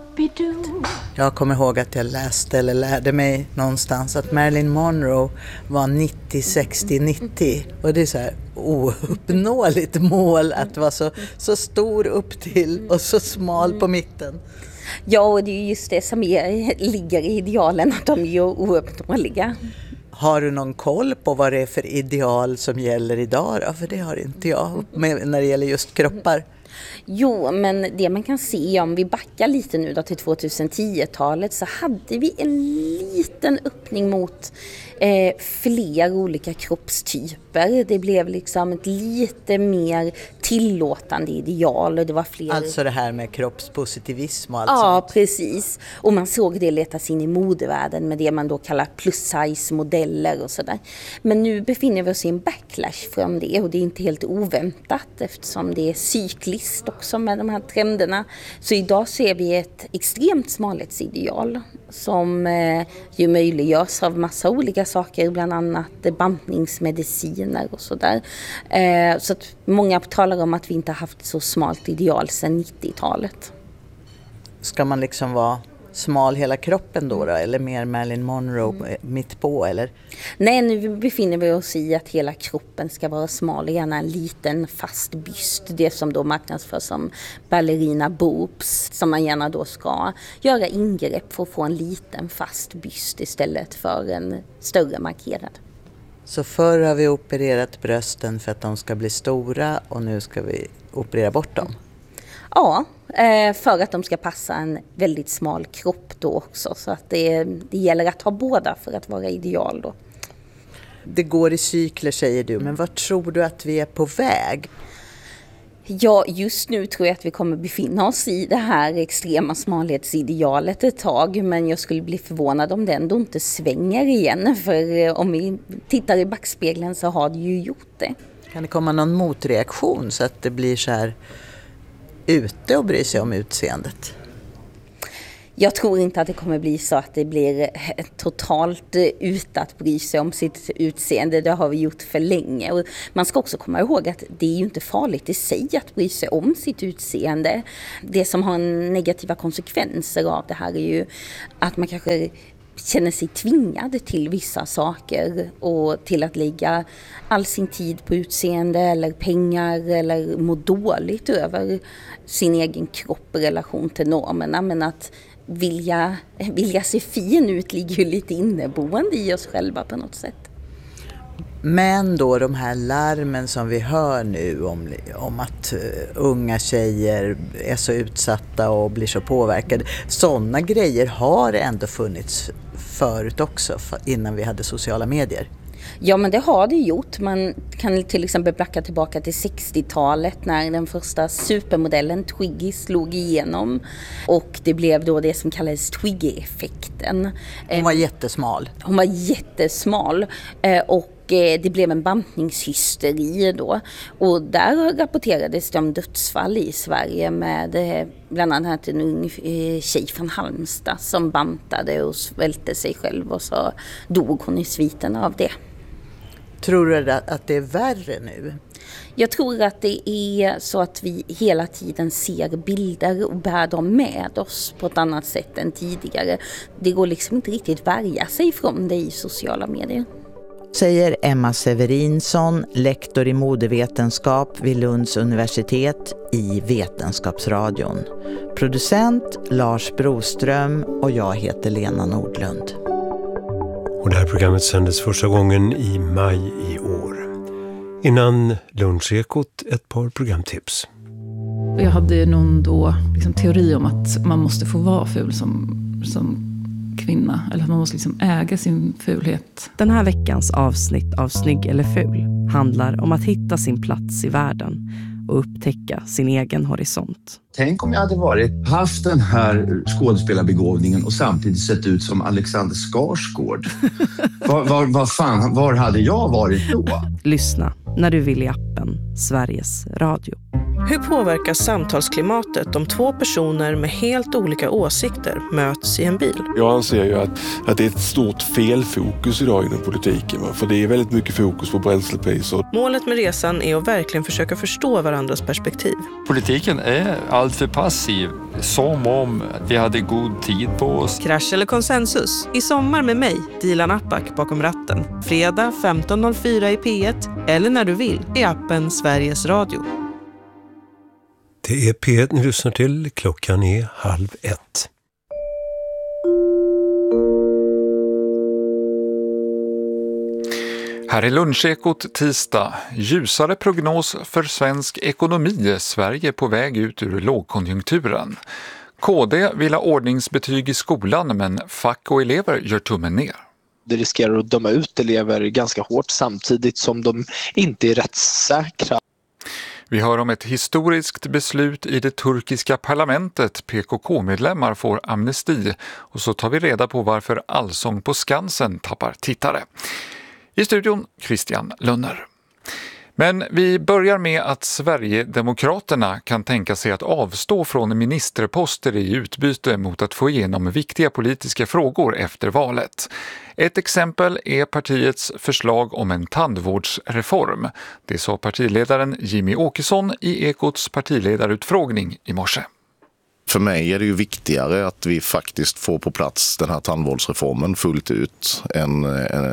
Doobidoo. Jag kommer ihåg att jag läste eller lärde mig någonstans att Marilyn Monroe var 90, 60, 90. Och det är så här ouppnåeligt mål att vara så stor upp till och så smal på mitten. Ja, och det är just det som ligger i idealen, att de är ouppnåeliga. Har du någon koll på vad det är för ideal som gäller idag då? För det har inte jag när det gäller just kroppar. Jo, men det man kan se, om vi backar lite nu då till 2010-talet, så hade vi en liten öppning mot fler olika kroppstyper. Det blev liksom ett lite mer tillåtande ideal och det var fler... Alltså det här med kroppspositivism och allt ja, sånt. Precis. Och man såg det letas in i modevärlden med det man då kallar plus-size-modeller och sådär. Men nu befinner vi oss i en backlash från det och det är inte helt oväntat eftersom det är cykliskt också med de här trenderna. Så idag ser vi ett extremt smalhetsideal som ju möjliggörs av massa olika saker, bland annat bantningsmediciner och sådär. Så att många talar om att vi inte har haft så smalt ideal sedan 90-talet. Ska man liksom vara smal hela kroppen då eller mer Marilyn Monroe mitt på eller? Nej, nu befinner vi oss i att hela kroppen ska vara smal och gärna en liten fast byst. Det som då marknadsförs som ballerina boobs, som man gärna då ska göra ingrepp för att få en liten fast byst istället för en större markerad. Så förr har vi opererat brösten för att de ska bli stora och nu ska vi operera bort dem? Ja, för att de ska passa en väldigt smal kropp då också. Så att det gäller att ha båda för att vara ideal då. Det går i cykler säger du, men vad tror du att vi är på väg? Ja, just nu tror jag att vi kommer befinna oss i det här extrema smalhetsidealet ett tag. Men jag skulle bli förvånad om det ändå inte svänger igen. För om vi tittar i backspegeln så har det ju gjort det. Kan det komma någon motreaktion så att det blir så här ute och bry sig om utseendet? Jag tror inte att det kommer bli så att det blir totalt ute att bry sig om sitt utseende. Det har vi gjort för länge. Och man ska också komma ihåg att det är ju inte farligt i sig att bry sig om sitt utseende. Det som har negativa konsekvenser av det här är ju att man kanske känner sig tvingad till vissa saker och till att lägga all sin tid på utseende eller pengar eller må dåligt över sin egen kropp i relation till normerna. Men att vilja se fin ut ligger ju lite inneboende i oss själva på något sätt. Men då de här larmen som vi hör nu om att unga tjejer är så utsatta och blir så påverkade. Sådana grejer har ändå funnits förut också innan vi hade sociala medier. Ja, men det har det gjort. Man kan till exempel backa tillbaka till 60-talet när den första supermodellen Twiggy slog igenom. Och det blev då det som kallades Twiggy-effekten. Hon var jättesmal. Hon var jättesmal och det blev en bantningshysteri då. Och där rapporterades det om dödsfall i Sverige med bland annat en ung tjej från Halmstad som bantade och svälte sig själv och så dog hon i sviten av det. Tror du att det är värre nu? Jag tror att det är så att vi hela tiden ser bilder och bär dem med oss på ett annat sätt än tidigare. Det går liksom inte riktigt värja sig från det i sociala medier. Säger Emma Severinsson, lektor i modevetenskap vid Lunds universitet i Vetenskapsradion. Producent Lars Broström och jag heter Lena Nordlund. Och det här programmet sändes första gången i maj i år. Innan Lunchekot ett par programtips. Jag hade någon då liksom teori om att man måste få vara ful som kvinna. Eller att man måste liksom äga sin fulhet. Den här veckans avsnitt av Snygg eller ful handlar om att hitta sin plats i världen och upptäcka sin egen horisont. Tänk om jag hade haft den här skådespelarbegåvningen och samtidigt sett ut som Alexander Skarsgård. Var hade jag varit då? Lyssna när du vill i appen Sveriges Radio. Hur påverkas samtalsklimatet om två personer med helt olika åsikter möts i en bil? Jag anser ju att det är ett stort felfokus idag inom politiken. För det är väldigt mycket fokus på bränslepriser. Målet med resan är att verkligen försöka förstå varandras perspektiv. Politiken är alltför passiv, som om vi hade god tid på oss. Krasch eller konsensus? I sommar med mig, Dilan Apak bakom ratten. Fredag 15.04 i P1 eller när du vill i appen Sveriges Radio. Det är P1 ni lyssnar till. Klockan är 12:30. Här är Lunchekot tisdag. Ljusare prognos för svensk ekonomi. Sverige på väg ut ur lågkonjunkturen. KD vill ha ordningsbetyg i skolan, men fack och elever gör tummen ner. Det riskerar att döma ut elever ganska hårt samtidigt som de inte är rättssäkra. Vi hör om ett historiskt beslut i det turkiska parlamentet. PKK-medlemmar får amnesti. Och så tar vi reda på varför Allsång på Skansen tappar tittare. I studion Christian Lönner. Men vi börjar med att Sverigedemokraterna kan tänka sig att avstå från ministerposter i utbyte mot att få igenom viktiga politiska frågor efter valet. Ett exempel är partiets förslag om en tandvårdsreform. Det sa partiledaren Jimmy Åkesson i Ekots partiledarutfrågning i morse. För mig är det ju viktigare att vi faktiskt får på plats den här tandvårdsreformen fullt ut än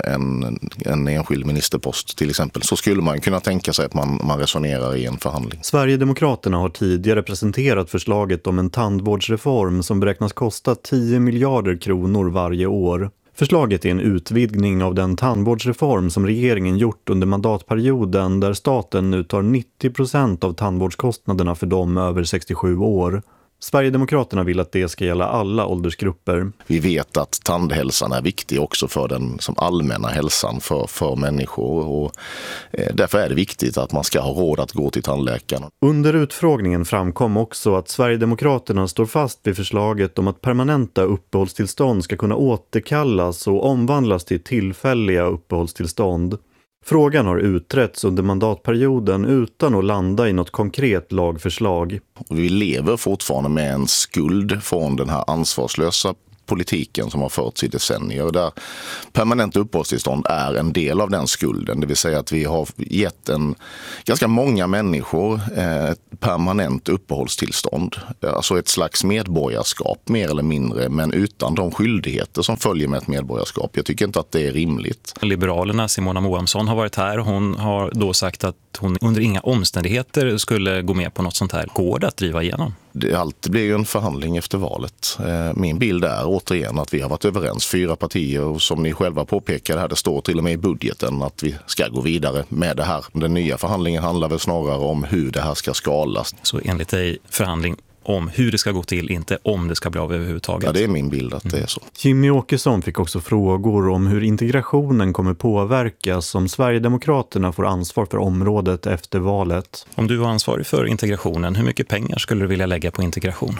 en enskild ministerpost till exempel. Så skulle man kunna tänka sig att man resonerar i en förhandling. Sverigedemokraterna har tidigare presenterat förslaget om en tandvårdsreform som beräknas kosta 10 miljarder kronor varje år. Förslaget är en utvidgning av den tandvårdsreform som regeringen gjort under mandatperioden där staten nu tar 90% av tandvårdskostnaderna för dem över 67 år. Sverigedemokraterna vill att det ska gälla alla åldersgrupper. Vi vet att tandhälsan är viktig också för den som allmänna hälsan för människor och därför är det viktigt att man ska ha råd att gå till tandläkaren. Under utfrågningen framkom också att Sverigedemokraterna står fast vid förslaget om att permanenta uppehållstillstånd ska kunna återkallas och omvandlas till tillfälliga uppehållstillstånd. Frågan har utretts under mandatperioden utan att landa i något konkret lagförslag. Vi lever fortfarande med en skuld från den här ansvarslösa politiken som har förts i decennier där permanent uppehållstillstånd är en del av den skulden. Det vill säga att vi har gett ganska många människor ett permanent uppehållstillstånd. Alltså ett slags medborgarskap mer eller mindre, men utan de skyldigheter som följer med ett medborgarskap. Jag tycker inte att det är rimligt. Liberalerna Simona Moamsson har varit här. Hon har då sagt att hon under inga omständigheter skulle gå med på något sånt här. Går det att driva igenom? Det blir ju en förhandling efter valet. Min bild är återigen att vi har varit överens 4 partier och som ni själva påpekar här, det står till och med i budgeten att vi ska gå vidare med det här. Den nya förhandlingen handlar väl snarare om hur det här ska skalas. Så enligt dig förhandling om hur det ska gå till, inte om det ska bli av överhuvudtaget? Ja, det är min bild att det är så. Jimmy Åkesson fick också frågor om hur integrationen kommer påverkas om Sverigedemokraterna får ansvar för området efter valet. Om du var ansvarig för integrationen, hur mycket pengar skulle du vilja lägga på integration?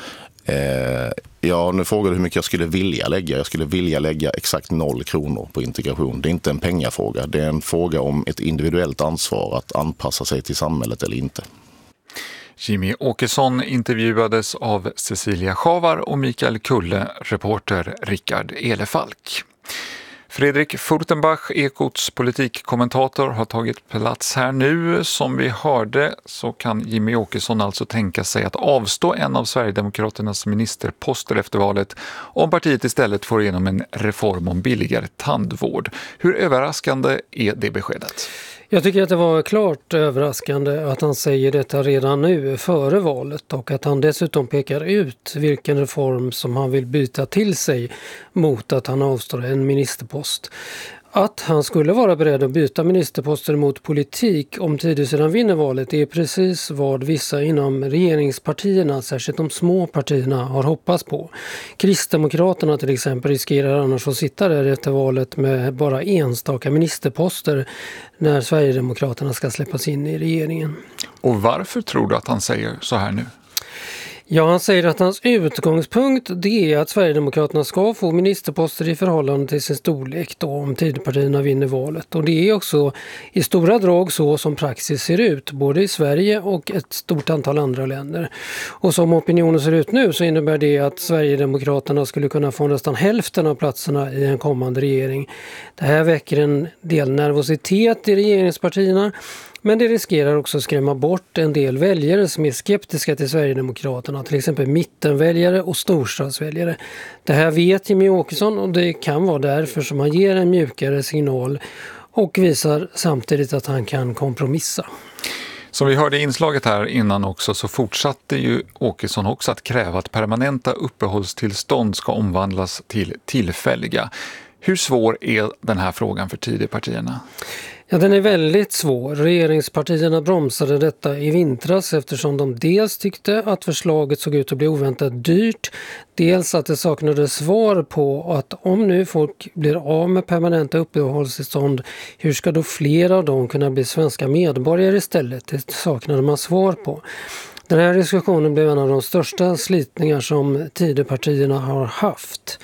Ja, nu frågar du hur mycket jag skulle vilja lägga. Jag skulle vilja lägga exakt 0 kronor på integration. Det är inte en pengafråga. Det är en fråga om ett individuellt ansvar att anpassa sig till samhället eller inte. Jimmy Åkesson intervjuades av Cecilia Schavar och Mikael Kulle, reporter Rickard Elefalk. Fredrik Furtenbach, Ekots politikkommentator, har tagit plats här nu. Som vi hörde så kan Jimmy Åkesson alltså tänka sig att avstå en av Sverigedemokraternas ministerposter efter valet om partiet istället får igenom en reform om billigare tandvård. Hur överraskande är det beskedet? Jag tycker att det var klart överraskande att han säger detta redan nu före valet och att han dessutom pekar ut vilken reform som han vill byta till sig mot att han avstår en ministerpost. Att han skulle vara beredd att byta ministerposter mot politik om tiden sedan vinner valet är precis vad vissa inom regeringspartierna, särskilt de små partierna, har hoppats på. Kristdemokraterna till exempel riskerar annars att sitta där efter valet med bara enstaka ministerposter när Sverigedemokraterna ska släppas in i regeringen. Och varför tror du att han säger så här nu? Ja, han säger att hans utgångspunkt det är att Sverigedemokraterna ska få ministerposter i förhållande till sin storlek då, om Tidöpartierna vinner valet. Och det är också i stora drag så som praxis ser ut, både i Sverige och ett stort antal andra länder. Och som opinionen ser ut nu så innebär det att Sverigedemokraterna skulle kunna få nästan hälften av platserna i en kommande regering. Det här väcker en del nervositet i regeringspartierna. Men det riskerar också att skrämma bort en del väljare som är skeptiska till Sverigedemokraterna, till exempel mittenväljare och storstadsväljare. Det här vet Jimmie Åkesson och det kan vara därför som han ger en mjukare signal och visar samtidigt att han kan kompromissa. Som vi hörde i inslaget här innan också så fortsatte ju Åkesson också att kräva att permanenta uppehållstillstånd ska omvandlas till tillfälliga. Hur svår är den här frågan för Tidöpartierna? Ja, den är väldigt svår. Regeringspartierna bromsade detta i vintras eftersom de dels tyckte att förslaget såg ut att bli oväntat dyrt, dels att det saknades svar på att om nu folk blir av med permanenta uppehållstillstånd, hur ska då flera av dem kunna bli svenska medborgare istället? Det saknade man svar på. Den här diskussionen blev en av de största slitningar som Tidöpartierna har haft.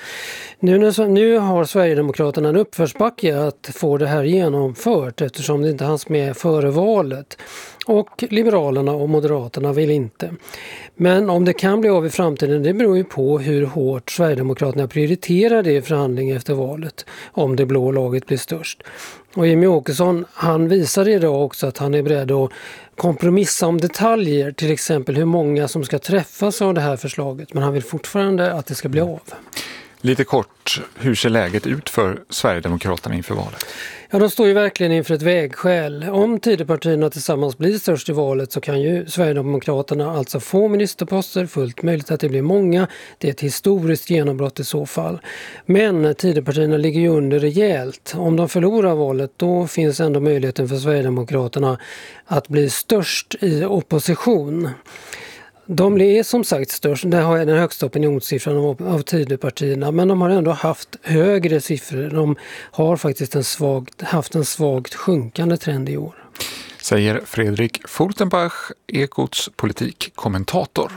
Nu har Sverigedemokraterna en uppförsbacke att få det här genomfört eftersom det inte hanns med före valet. Och Liberalerna och Moderaterna vill inte. Men om det kan bli av i framtiden, det beror ju på hur hårt Sverigedemokraterna prioriterar det i förhandling efter valet, om det blå laget blir störst. Och Jimmie Åkesson, han visar idag också att han är beredd att kompromissa om detaljer, till exempel hur många som ska träffas av det här förslaget, men han vill fortfarande att det ska bli av. Lite kort, hur ser läget ut för Sverigedemokraterna inför valet? Ja, de står ju verkligen inför ett vägskäl. Om Tidöpartierna tillsammans blir störst i valet så kan ju Sverigedemokraterna alltså få ministerposter, fullt möjligt att det blir många. Det är ett historiskt genombrott i så fall. Men Tidöpartierna ligger ju under rejält. Om de förlorar valet då finns ändå möjligheten för Sverigedemokraterna att bli störst i opposition. De är som sagt störst, där har jag den högsta opinionssiffran av Tidöpartierna, men de har ändå haft högre siffror. De har faktiskt haft en svagt sjunkande trend i år. Säger Fredrik Furtenbach, Ekots politikkommentator.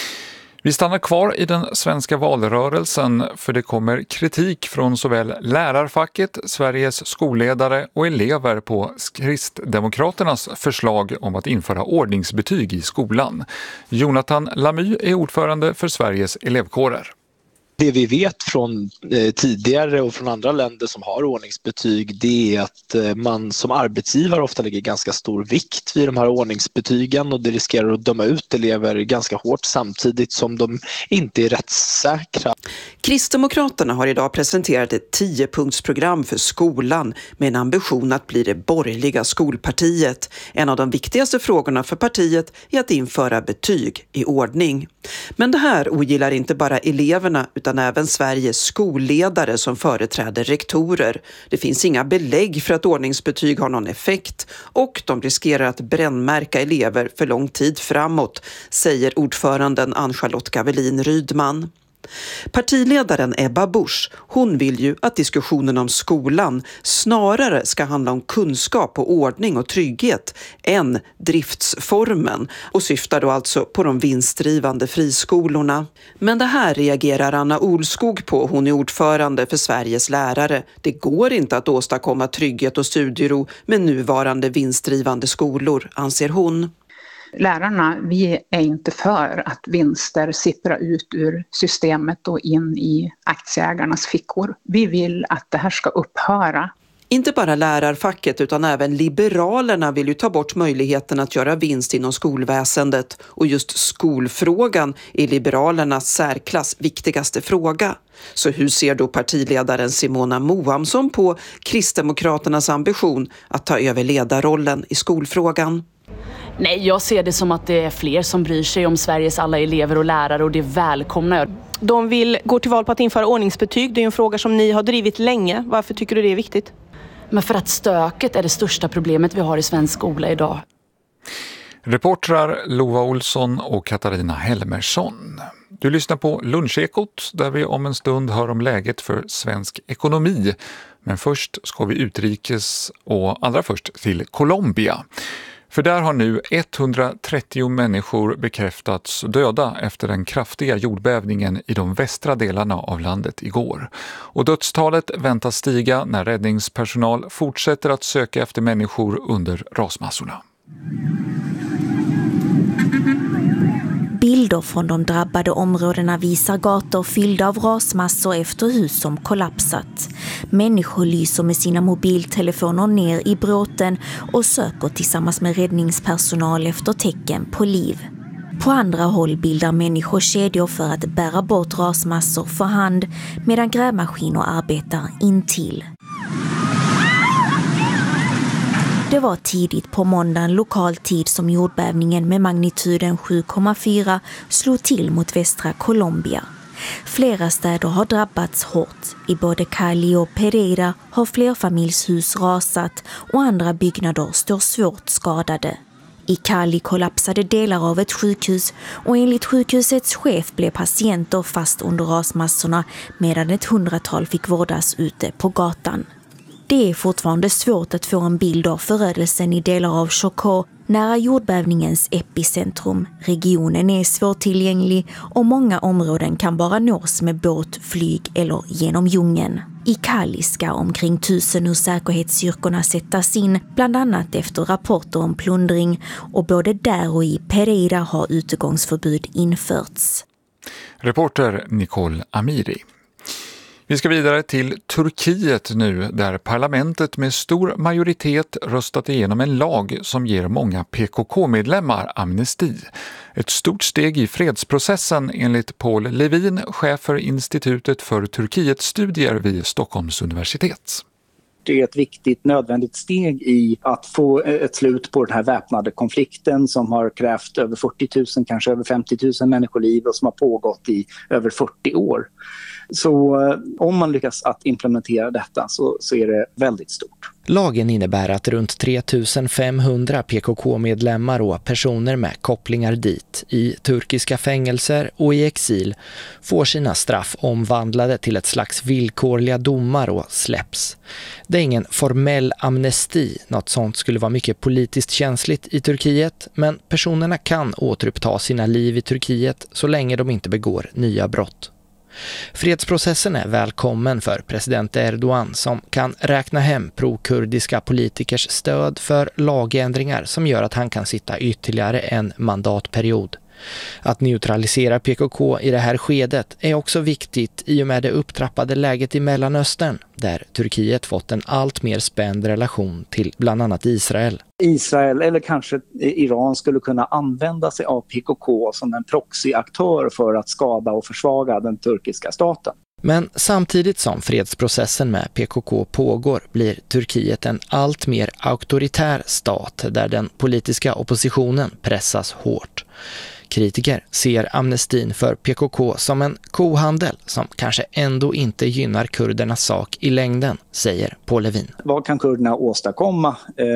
Vi stannar kvar i den svenska valrörelsen för det kommer kritik från såväl lärarfacket, Sveriges skolledare och elever på Kristdemokraternas förslag om att införa ordningsbetyg i skolan. Jonathan Lamy är ordförande för Sveriges elevkårer. Det vi vet från tidigare och från andra länder som har ordningsbetyg, det är att man som arbetsgivare ofta lägger ganska stor vikt vid de här ordningsbetygen och det riskerar att döma ut elever ganska hårt samtidigt som de inte är rättssäkra. Kristdemokraterna har idag presenterat ett 10-punktsprogram för skolan med en ambition att bli det borgerliga skolpartiet. En av de viktigaste frågorna för partiet är att införa betyg i ordning. Men det här ogillar inte bara eleverna utan även Sveriges skolledare som företräder rektorer. Det finns inga belägg för att ordningsbetyg har någon effekt och de riskerar att brännmärka elever för lång tid framåt, säger ordföranden Ann-Charlotte Gavelin Rydman. Partiledaren Ebba Busch, hon vill ju att diskussionen om skolan snarare ska handla om kunskap och ordning och trygghet än driftsformen och syftar då alltså på de vinstdrivande friskolorna. Men det här reagerar Anna Olskog på, hon är ordförande för Sveriges lärare. Det går inte att åstadkomma trygghet och studiero med nuvarande vinstdrivande skolor, anser hon. Lärarna, vi är inte för att vinster sipprar ut ur systemet och in i aktieägarnas fickor. Vi vill att det här ska upphöra. Inte bara lärarfacket utan även Liberalerna vill ju ta bort möjligheten att göra vinst inom skolväsendet. Och just skolfrågan är Liberalernas särklass viktigaste fråga. Så hur ser då partiledaren Simona Moamsson på Kristdemokraternas ambition att ta över ledarrollen i skolfrågan? Nej, jag ser det som att det är fler som bryr sig om Sveriges alla elever och lärare och det välkomnar jag. De vill gå till val på att införa ordningsbetyg. Det är en fråga som ni har drivit länge. Varför tycker du det är viktigt? Men för att stöket är det största problemet vi har i svensk skola idag. Reportrar Lova Olsson och Katarina Helmersson. Du lyssnar på Lunchekot där vi om en stund hör om läget för svensk ekonomi. Men först ska vi utrikes och allra först till Colombia. För där har nu 130 människor bekräftats döda efter den kraftiga jordbävningen i de västra delarna av landet igår. Och dödstalet väntas stiga när räddningspersonal fortsätter att söka efter människor under rasmassorna. Bilder från de drabbade områdena visar gator fyllda av rasmassor efter hus som kollapsat. Människor lyser med sina mobiltelefoner ner i bråten och söker tillsammans med räddningspersonal efter tecken på liv. På andra håll bildar människor kedjor för att bära bort rasmassor för hand medan grävmaskiner arbetar intill. Det var tidigt på måndagen lokal tid som jordbävningen med magnituden 7,4 slog till mot västra Colombia. Flera städer har drabbats hårt. I både Cali och Pereira har flerfamiljshus rasat och andra byggnader står svårt skadade. I Cali kollapsade delar av ett sjukhus och enligt sjukhusets chef blev patienter fast under rasmassorna medan ett 100-tal fick vårdas ute på gatan. Det är fortfarande svårt att få en bild av förödelsen i delar av Chocó nära jordbävningens epicentrum. Regionen är svårtillgänglig och många områden kan bara nås med båt, flyg eller genom djungeln. I Cali ska omkring 1000 ur säkerhetsstyrkorna sättas in, bland annat efter rapporter om plundring, och både där och i Pereira har utegångsförbud införts. Reporter Nicole Amiri. Vi ska vidare till Turkiet nu, där parlamentet med stor majoritet röstat igenom en lag som ger många PKK-medlemmar amnesti. Ett stort steg i fredsprocessen enligt Paul Levin, chef för Institutet för Turkietstudier vid Stockholms universitet. Det är ett viktigt, nödvändigt steg i att få ett slut på den här väpnade konflikten som har krävt över 40 000, kanske över 50 000 människoliv och som har pågått i över 40 år. Så om man lyckas att implementera detta så är det väldigt stort. Lagen innebär att runt 3500 PKK-medlemmar och personer med kopplingar dit i turkiska fängelser och i exil får sina straff omvandlade till ett slags villkorliga domar och släpps. Det är ingen formell amnesti, något sånt skulle vara mycket politiskt känsligt i Turkiet, men personerna kan återuppta sina liv i Turkiet så länge de inte begår nya brott. Fredsprocessen är välkommen för president Erdogan som kan räkna hem pro-kurdiska politikers stöd för lagändringar som gör att han kan sitta ytterligare en mandatperiod. Att neutralisera PKK i det här skedet är också viktigt i och med det upptrappade läget i Mellanöstern, där Turkiet fått en allt mer spänd relation till bland annat Israel. Israel eller kanske Iran skulle kunna använda sig av PKK som en proxyaktör för att skada och försvaga den turkiska staten. Men samtidigt som fredsprocessen med PKK pågår blir Turkiet en allt mer auktoritär stat där den politiska oppositionen pressas hårt. Kritiker ser amnestin för PKK som en kohandel som kanske ändå inte gynnar kurdernas sak i längden, säger Paul Levin. Vad kan kurderna åstadkomma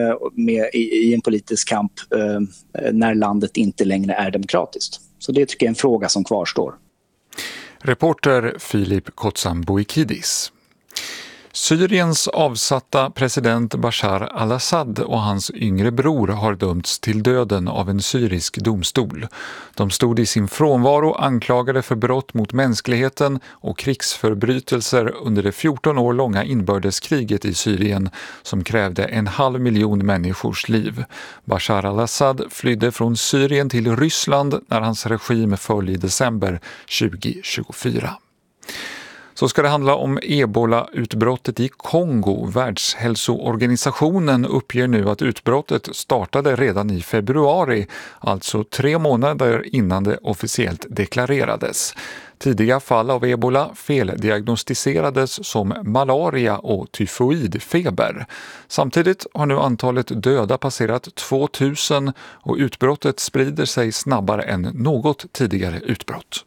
i en politisk kamp när landet inte längre är demokratiskt? Så det tycker jag är en fråga som kvarstår. Reporter Filip Kotsam-Boikidis. Syriens avsatta president Bashar al-Assad och hans yngre bror har dömts till döden av en syrisk domstol. De stod i sin frånvaro anklagade för brott mot mänskligheten och krigsförbrytelser under det 14 år långa inbördeskriget i Syrien som krävde 500 000 människors liv. Bashar al-Assad flydde från Syrien till Ryssland när hans regim föll i december 2024. Så ska det handla om Ebola-utbrottet i Kongo. Världshälsoorganisationen uppger nu att utbrottet startade redan i februari, alltså 3 månader innan det officiellt deklarerades. Tidiga fall av Ebola feldiagnostiserades som malaria och tyfoidfeber. Samtidigt har nu antalet döda passerat 2000 och utbrottet sprider sig snabbare än något tidigare utbrott.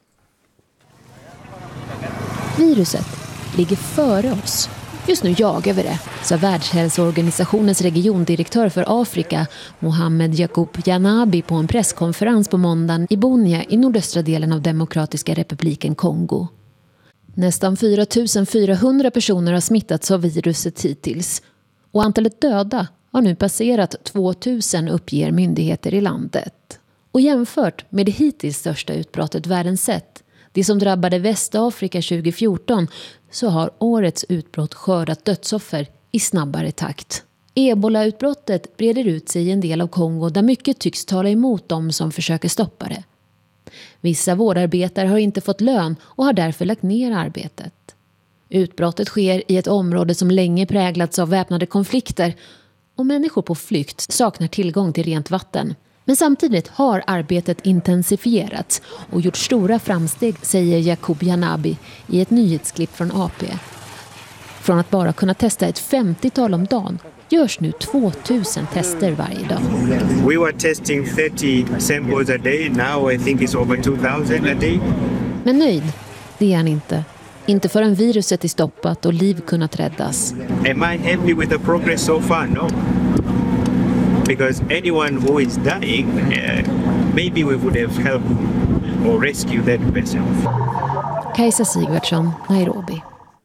Viruset ligger före oss. Just nu jagar vi det, sa Världshälsoorganisationens regiondirektör för Afrika, Mohamed Yacoub Janabi, på en presskonferens på måndagen i Bunia i nordöstra delen av Demokratiska republiken Kongo. Nästan 4 400 personer har smittats av viruset hittills och antalet döda har nu passerat 2000, uppger myndigheter i landet. Och jämfört med det hittills största utbrottet världen sett, det som drabbade Västafrika 2014, så har årets utbrott skördat dödsoffer i snabbare takt. Ebola-utbrottet breder ut sig i en del av Kongo där mycket tycks tala emot dem som försöker stoppa det. Vissa vårdarbetare har inte fått lön och har därför lagt ner arbetet. Utbrottet sker i ett område som länge präglats av väpnade konflikter och människor på flykt saknar tillgång till rent vatten. Men samtidigt har arbetet intensifierats och gjort stora framsteg, säger Jacob Janabi i ett nyhetsklipp från AP. Från att bara kunna testa ett 50-tal om dagen görs nu 2000 tester varje dag. We were testing 30 samples a day. Now I think it's over 2000 a day. Men nöjd, det är han inte. Inte förrän viruset är stoppat och liv kunnat räddas. Am I happy with the progress so far? No. Because anyone who is dying, maybe we would have helped or rescued that person. Kajsa Sigvardsson, Nairobi.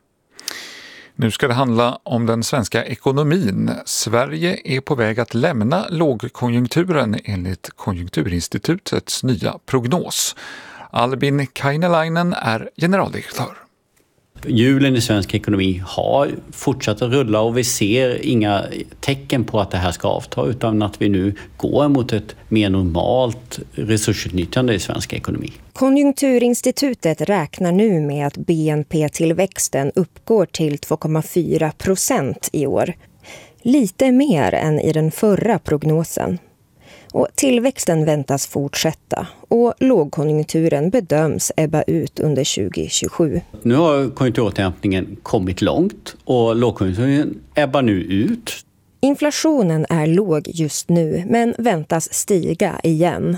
Nu ska det handla om den svenska ekonomin. Sverige är på väg att lämna lågkonjunkturen enligt Konjunkturinstitutets nya prognos. Albin Kainalainen är generaldirektör. Hjulen i svensk ekonomi har fortsatt att rulla och vi ser inga tecken på att det här ska avta, utan att vi nu går mot ett mer normalt resursutnyttjande i svensk ekonomi. Konjunkturinstitutet räknar nu med att BNP-tillväxten uppgår till 2,4% i år. Lite mer än i den förra prognosen. Och tillväxten väntas fortsätta och lågkonjunkturen bedöms ebba ut under 2027. Nu har konjunkturåterhämtningen kommit långt och lågkonjunkturen ebbar nu ut. Inflationen är låg just nu men väntas stiga igen.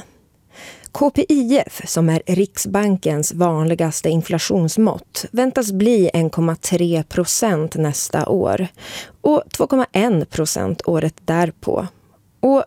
KPIF, som är Riksbankens vanligaste inflationsmått, väntas bli 1,3% nästa år och 2,1% året därpå. Och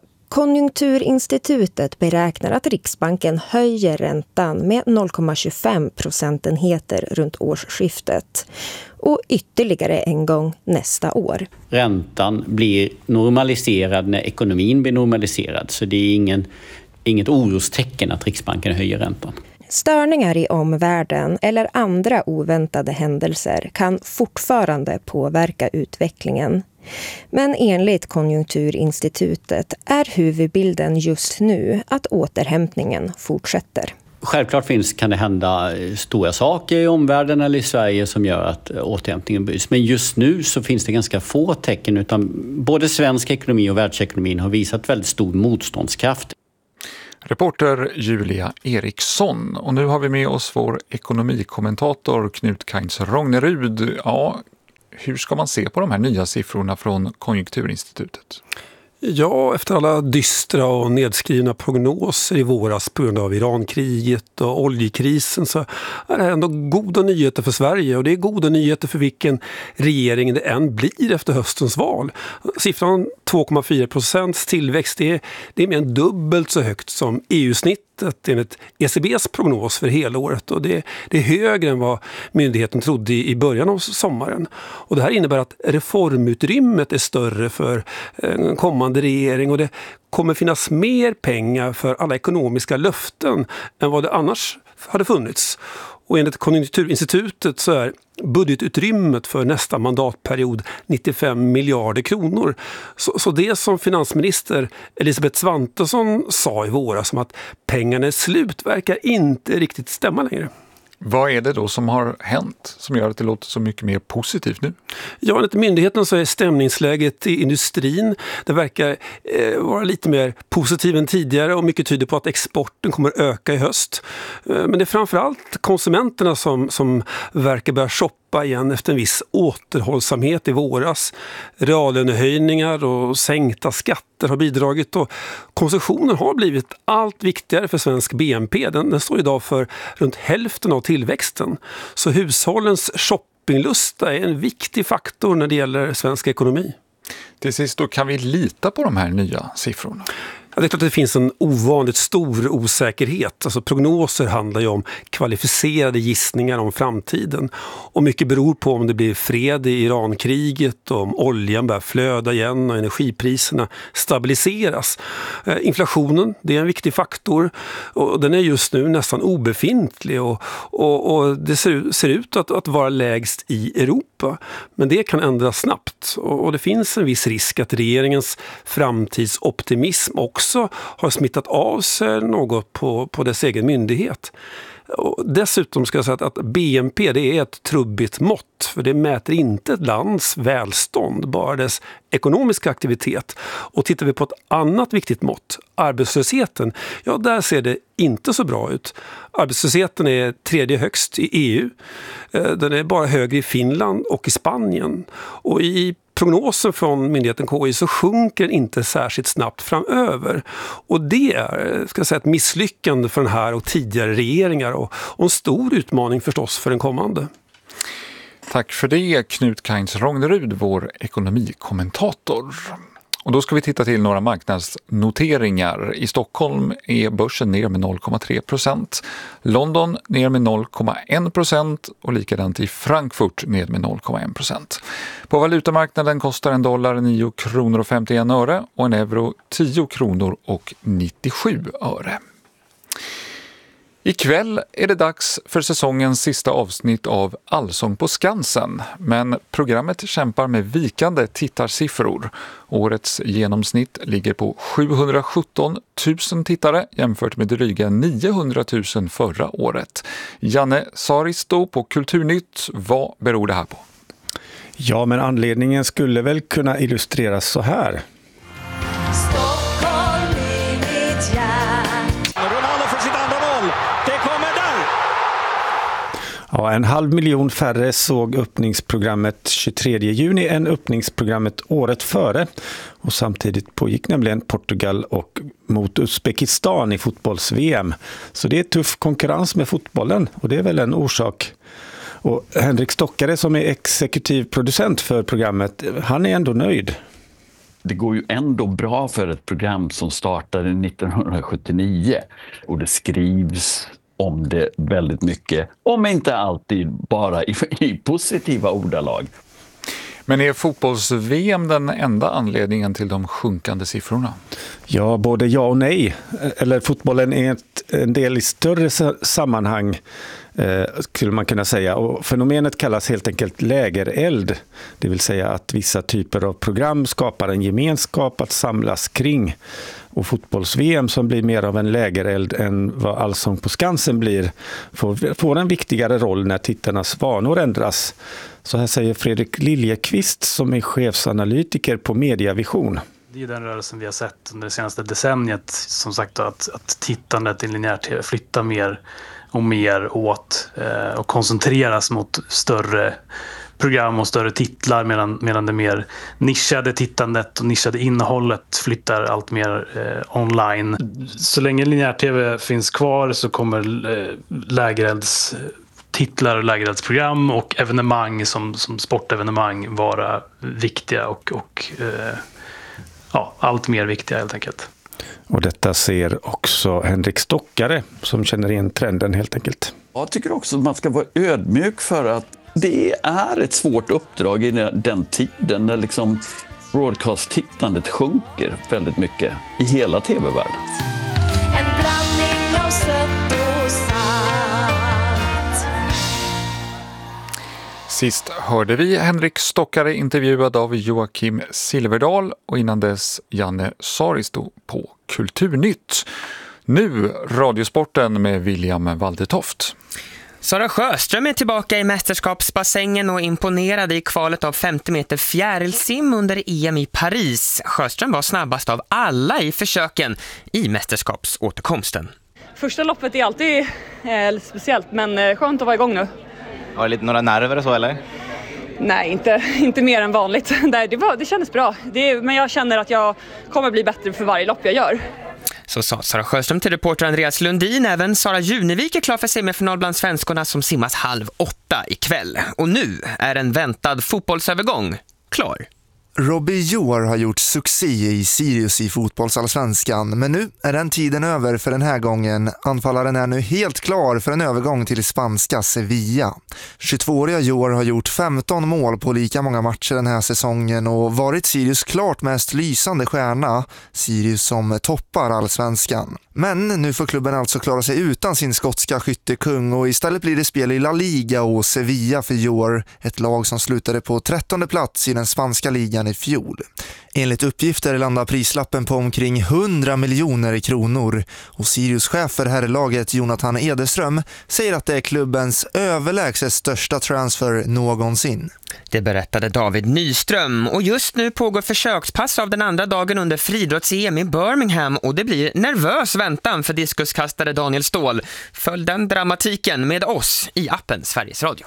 Konjunkturinstitutet beräknar att Riksbanken höjer räntan med 0,25 procentenheter runt årsskiftet och ytterligare en gång nästa år. Räntan blir normaliserad när ekonomin blir normaliserad, så det är inget orostecken att Riksbanken höjer räntan. Störningar i omvärlden eller andra oväntade händelser kan fortfarande påverka utvecklingen. Men enligt Konjunkturinstitutet är huvudbilden just nu att återhämtningen fortsätter. Självklart kan det hända stora saker i omvärlden eller i Sverige som gör att återhämtningen bryts. Men just nu så finns det ganska få tecken, utan både svensk ekonomi och världsekonomin har visat väldigt stor motståndskraft. Reporter Julia Eriksson. Och nu har vi med oss vår ekonomikommentator Knut Kainz Rognerud. Ja, hur ska man se på de här nya siffrorna från Konjunkturinstitutet? Ja, efter alla dystra och nedskrivna prognoser i våras på grund av Irankriget och oljekrisen så är det ändå goda nyheter för Sverige, och det är goda nyheter för vilken regering det än blir efter höstens val. Siffran 2,4% tillväxt, det är mer än dubbelt så högt som EU-snittet enligt ECBs prognos för hela året, och det är högre än vad myndigheten trodde i början av sommaren. Och det här innebär att reformutrymmet är större för kommande regering, och det kommer finnas mer pengar för alla ekonomiska löften än vad det annars hade funnits. Och enligt Konjunkturinstitutet så är budgetutrymmet för nästa mandatperiod 95 miljarder kronor. Så det som finansminister Elisabeth Svantesson sa i våras om att pengarna är slut verkar inte riktigt stämma längre. Vad är det då som har hänt som gör att det låter så mycket mer positivt nu? Ja, enligt myndigheten så är stämningsläget i industrin, det verkar vara lite mer positiv än tidigare, och mycket tyder på att exporten kommer öka i höst. Men det är framförallt konsumenterna som verkar börja shoppa igen efter en viss återhållsamhet i våras. Reallönehöjningar och sänkta skatter har bidragit, och konsumtionen har blivit allt viktigare för svensk BNP. Den står idag för runt hälften av tillväxten. Så hushållens shoppinglusta är en viktig faktor när det gäller svensk ekonomi. Till sist då, kan vi lita på de här nya siffrorna? Ja, det är klart att det finns en ovanligt stor osäkerhet. Alltså prognoser handlar ju om kvalificerade gissningar om framtiden. Och mycket beror på om det blir fred i Irankriget, om oljan börjar flöda igen och energipriserna stabiliseras. Inflationen, det är en viktig faktor och den är just nu nästan obefintlig och det ser ut att vara lägst i Europa. Men det kan ändras snabbt och det finns en viss risk att regeringens framtidsoptimism också har smittat av sig något på dess egen myndighet. Och dessutom ska jag säga att BNP det är ett trubbigt mått, för det mäter inte ett lands välstånd, bara dess ekonomiska aktivitet. Och tittar vi på ett annat viktigt mått, arbetslösheten, ja där ser det inte så bra ut. Arbetslösheten är tredje högst i EU. Den är bara högre i Finland och i Spanien. Och i prognosen från myndigheten KI så sjunker den inte särskilt snabbt framöver. Och det är ett misslyckande för den här och tidigare regeringar och en stor utmaning förstås för den kommande. Tack för det, Knut Kainz Rognerud, vår ekonomikommentator. Och då ska vi titta till några marknadsnoteringar. I Stockholm är börsen ner med 0,3%. London ner med 0,1% och likadant i Frankfurt ner med 0,1%. På valutamarknaden kostar en dollar 9 kronor och 51 öre och en euro 10 kronor och 97 öre. Ikväll är det dags för säsongens sista avsnitt av Allsång på Skansen, men programmet kämpar med vikande tittarsiffror. Årets genomsnitt ligger på 717 000 tittare jämfört med dryga 900 000 förra året. Janne Saristo på Kulturnytt, vad beror det här på? Ja, men anledningen skulle väl kunna illustreras så här. Ja, 500 000 färre såg öppningsprogrammet 23 juni än öppningsprogrammet året före. Och samtidigt pågick nämligen Portugal och mot Uzbekistan i fotbolls-VM. Så det är tuff konkurrens med fotbollen och det är väl en orsak. Och Henrik Stockare som är exekutiv producent för programmet, han är ändå nöjd. Det går ju ändå bra för ett program som startade 1979 och det skrivs om det väldigt mycket, om inte alltid bara i positiva ordalag. Men är fotbolls-VM den enda anledningen till de sjunkande siffrorna? Ja, både ja och nej. Eller fotbollen är en del i större sammanhang skulle man kunna säga. Och fenomenet kallas helt enkelt lägereld. Det vill säga att vissa typer av program skapar en gemenskap att samlas kring. Och fotbolls-VM som blir mer av en lägereld än vad Allsång på Skansen blir får en viktigare roll när tittarnas vanor ändras. Så här säger Fredrik Liljekvist som är chefsanalytiker på Mediavision. Det är den rörelsen vi har sett under det senaste decenniet, som sagt att tittandet i linjär tv flyttar mer och mer åt och koncentreras mot större program och större titlar medan det mer nischade tittandet och nischade innehållet flyttar allt mer online. Så länge linjär-tv finns kvar så kommer lägereldstitlar och lägereldsprogram och evenemang som sportevenemang vara viktiga och allt mer viktiga helt enkelt. Och detta ser också Henrik Stockare som känner igen trenden helt enkelt. Jag tycker också att man ska vara ödmjuk för att det är ett svårt uppdrag i den tiden när liksom broadcast-tittandet sjunker väldigt mycket i hela tv-världen. En blandning av sött och salt. Sist hörde vi Henrik Stockare intervjuad av Joakim Silverdal och innan dess Janne Saristo på Kulturnytt. Nu Radiosporten med William Waldetoft. Sara Sjöström är tillbaka i mästerskapsbassängen och imponerade i kvalet av 50 meter fjärilsim under EM i Paris. Sjöström var snabbast av alla i försöken i mästerskapsåterkomsten. Första loppet är alltid lite speciellt, men skönt att vara igång nu. Har du några nerver och så eller? Nej, inte mer än vanligt. Det kändes bra. Men jag känner att jag kommer bli bättre för varje lopp jag gör. Så sa Sara Sjöström till reporter Andreas Lundin. Även Sara Junevik är klar för semifinal bland svenskorna som simmas 7:30 ikväll. Och nu är en väntad fotbollsövergång klar. Robbie Joar har gjort succé i Sirius i fotbollsallsvenskan, men nu är den tiden över för den här gången. Anfallaren är nu helt klar för en övergång till spanska Sevilla. 22-åriga Joar har gjort 15 mål på lika många matcher den här säsongen och varit Sirius klart mest lysande stjärna. Sirius som toppar allsvenskan. Men nu får klubben alltså klara sig utan sin skotska skyttekung och istället blir det spel i La Liga och Sevilla för Joar, ett lag som slutade på 13:e plats i den spanska ligan i fjol. Enligt uppgifter landar prislappen på omkring 100 miljoner kronor och Sirius chef för herrlaget Jonathan Ederström säger att det är klubbens överlägset största transfer någonsin. Det berättade David Nyström och just nu pågår försökspass av den andra dagen under friidrotts-EM i Birmingham och det blir nervös väntan för diskuskastare Daniel Ståhl. Följ den dramatiken med oss i appen Sveriges Radio.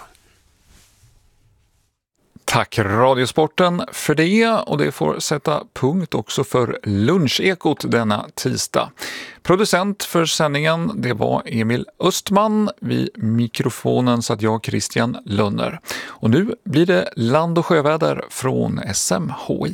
Tack Radiosporten för det, och det får sätta punkt också för lunchekot denna tisdag. Producent för sändningen, det var Emil Östman. Vid mikrofonen satt jag, Christian Lönner. Och nu blir det land- och sjöväder från SMHI.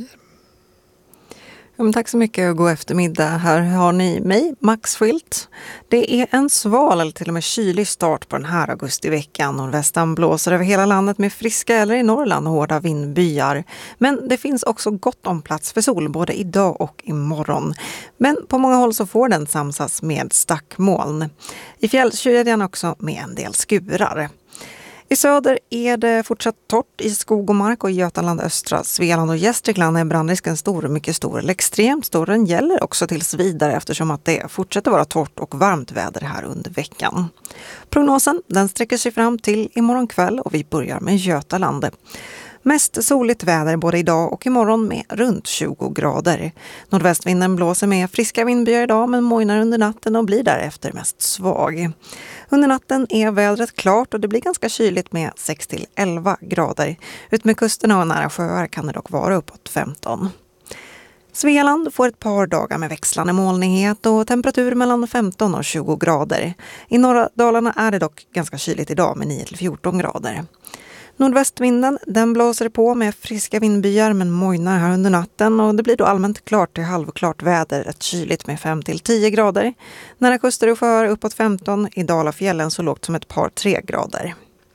Tack så mycket och god eftermiddag. Här har ni mig, Max Schilt. Det är en sval eller till och med kylig start på den här augustiveckan. Nordvästan blåser över hela landet med friska eller i Norrland hårda vindbyar. Men det finns också gott om plats för sol både idag och imorgon. Men på många håll så får den samsas med stackmoln. I fjällkedjan också med en del skurar. I söder är det fortsatt torrt i skog och mark och i Götaland, östra Svealand och Gästrikland är brandrisken stor, mycket stor eller extremt stor. Den gäller också tills vidare eftersom att det fortsätter vara torrt och varmt väder här under veckan. Prognosen den sträcker sig fram till imorgon kväll och vi börjar med Götaland. Mest soligt väder både idag och imorgon med runt 20 grader. Nordvästvinden blåser med friska vindbyar idag men mojnar under natten och blir därefter mest svag. Under natten är vädret klart och det blir ganska kyligt med 6-11 grader. Ut med kusterna och nära sjöar kan det dock vara uppåt 15. Svealand får ett par dagar med växlande molnighet och temperatur mellan 15 och 20 grader. I norra Dalarna är det dock ganska kyligt idag med 9-14 grader. Nordvästvinden den blåser på med friska vindbyar men mojnar här under natten och det blir då allmänt klart till halvklart väder, rätt kyligt med 5-10 grader. Nära kuster och sjöar uppåt 15, i Dalafjällen så lågt som ett par 3 grader.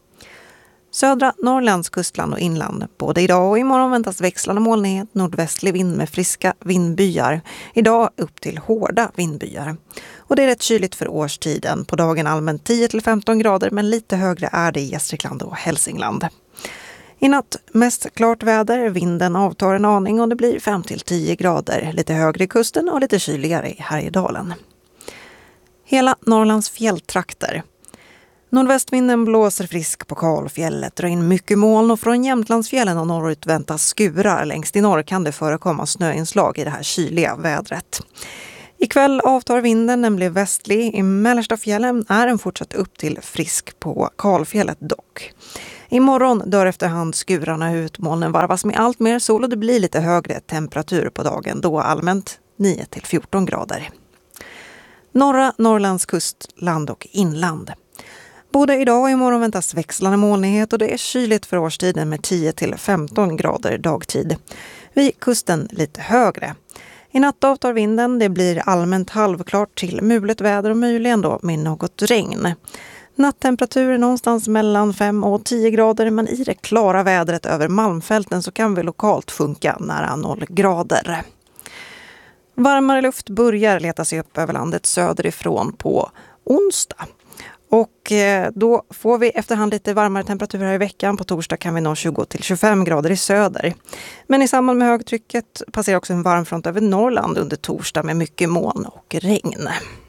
Södra Norrlands kustland och inland. Både idag och imorgon väntas växlande molnighet, nordvästlig vind med friska vindbyar. Idag upp till hårda vindbyar. Och det är rätt kyligt för årstiden. På dagen allmänt 10-15 grader men lite högre är det i Gästrikland och Hälsingland. I natt mest klart väder, vinden avtar en aning och det blir 5-10 grader. Lite högre i kusten och lite kyligare i Härjedalen. Hela Norrlands fjälltrakter. Nordvästvinden blåser frisk på Kalfjället, drar in mycket moln och från Jämtlandsfjällen och norrut väntas skurar. Längst i norr kan det förekomma snöinslag i det här kyliga vädret. Ikväll avtar vinden, den blir västlig. I mellersta fjällen är den fortsatt upp till frisk på Kalfjället dock. Imorgon dör efterhand skurarna ut, molnen varvas med allt mer sol och det blir lite högre temperatur på dagen, då allmänt 9-14 grader. Norra Norrlands kustland och inland. Både idag och imorgon väntas växlande molnighet och det är kyligt för årstiden med 10-15 grader dagtid. Vid kusten lite högre. I natt avtar vinden, det blir allmänt halvklart till mulet väder och möjligen då med något regn. Natttemperaturer någonstans mellan 5 och 10 grader men i det klara vädret över Malmfälten så kan vi lokalt funka nära 0 grader. Varmare luft börjar leta sig upp över landet söderifrån på onsdag. Och då får vi efterhand lite varmare temperaturer här i veckan. På torsdag kan vi nå 20-25 grader i söder. Men i samband med högtrycket passerar också en varmfront över Norrland under torsdag med mycket moln och regn.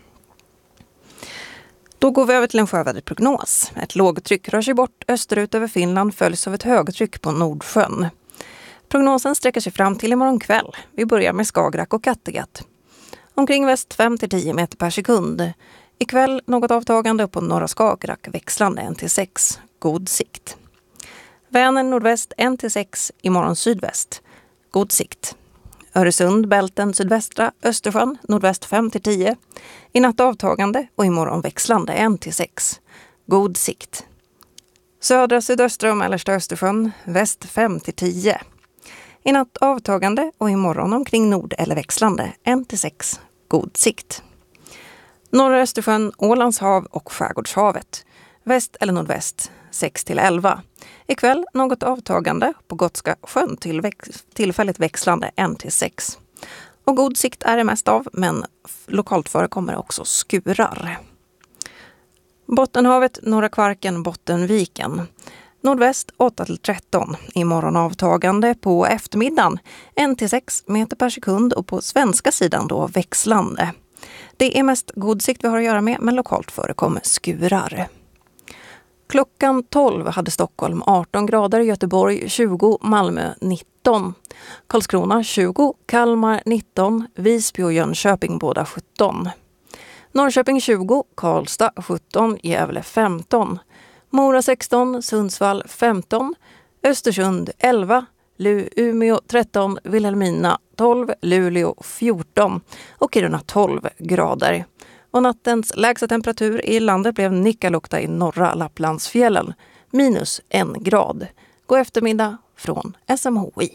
Då går vi över till en sjöväderprognos. Ett lågtryck rör sig bort österut över Finland följs av ett högtryck på Nordsjön. Prognosen sträcker sig fram till imorgon kväll. Vi börjar med Skagerrak och Kattegatt. Omkring väst 5-10 meter per sekund. Ikväll något avtagande på norra Skagerrak, växlande 1-6, god sikt. Vänern nordväst 1-6, imorgon sydväst, god sikt. Öresund, Bälten, sydvästra, Östersjön, nordväst 5-10. I natt avtagande och imorgon växlande 1-6, god sikt. Södra, sydöstra och mellersta Östersjön, väst 5-10. I natt avtagande och imorgon omkring nord eller växlande 1-6 god sikt. Norra Östersjön, Ålands hav och Skärgårdshavet. Väst eller nordväst 6-11. Ikväll något avtagande på Gotska sjön tillfälligt växlande 1-6. Och god sikt är det mest av, men lokalt förekommer också skurar. Bottenhavet, Norra Kvarken, Bottenviken. Nordväst 8-13. Imorgon avtagande på eftermiddagen 1-6 meter per sekund och på svenska sidan då växlande. Det är mest god sikt vi har att göra med, men lokalt förekommer skurar. Klockan 12 hade Stockholm 18 grader, Göteborg 20, Malmö 19. Karlskrona 20, Kalmar 19, Visby och Jönköping båda 17. Norrköping 20, Karlstad 17, Gävle 15. Mora 16, Sundsvall 15, Östersund 11, Umeå 13, Vilhelmina 12, Luleå 14 och Kiruna 12 grader. Och nattens lägsta temperatur i landet blev Nikkaluokta i norra Lapplandsfjällen, -1 grad. God eftermiddag från SMHI.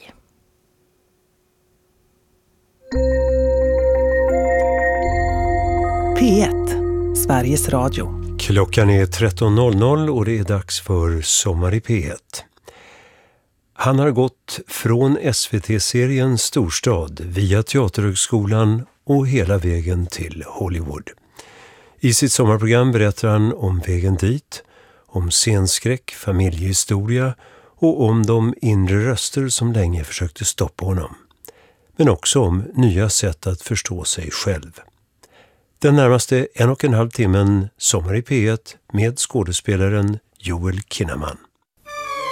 P1, Sveriges Radio. Klockan är 13.00 och det är dags för Sommar i P1. Han har gått från SVT-serien Storstad via Teaterhögskolan och hela vägen till Hollywood. I sitt sommarprogram berättar han om vägen dit, om scenskräck, familjehistoria och om de inre röster som länge försökte stoppa honom. Men också om nya sätt att förstå sig själv. Den närmaste 1,5 timmen Sommar i P1 med skådespelaren Joel Kinnaman.